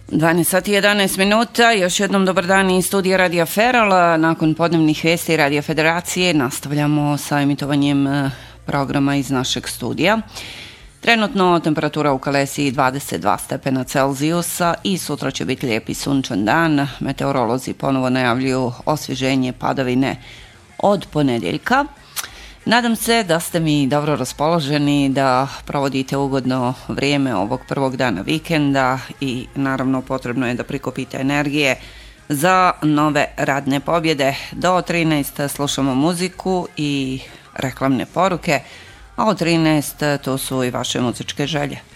12 sati 11 minuta, još jednom dobar dan iz studija Radija Feral. Nakon podnevnih vijesti Radija Federacije nastavljamo sa emitovanjem programa iz našeg studija. Trenutno temperatura u Kalesiji 22 stepena Celzijusa i sutra će biti lijep i sunčan dan. Meteorolozi ponovo najavljuju osvježenje padavine od ponedjeljka. Nadam se da ste mi dobro raspoloženi, da provodite ugodno vrijeme ovog prvog dana vikenda i naravno potrebno je da prikupite energije za nove radne pobjede. Do 13 slušamo muziku i reklamne poruke, a od 13 to su i vaše muzičke želje.